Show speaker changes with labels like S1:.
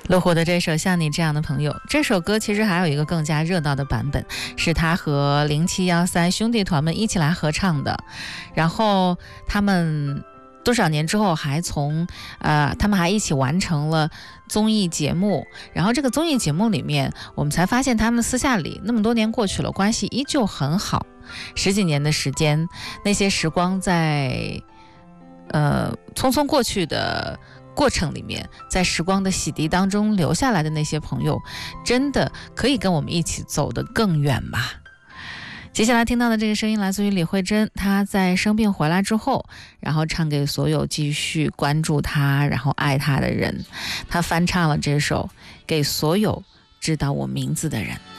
S1: 乐活的这首《像你这样的朋友》，这首歌其实还有一个更加热闹的版本，是他和0713兄弟团们一起来合唱的。然后他们多少年之后他们还一起完成了综艺节目。然后这个综艺节目里面，我们才发现他们私下里那么多年过去了，关系依旧很好。10几年的时间，那些时光在匆匆过去的过程里面，在时光的洗涤当中留下来的那些朋友，真的可以跟我们一起走得更远吗？接下来听到的这个声音来自于李慧珍，她在生病回来之后，然后唱给所有继续关注她然后爱她的人。她翻唱了这首《给所有知道我名字的人》。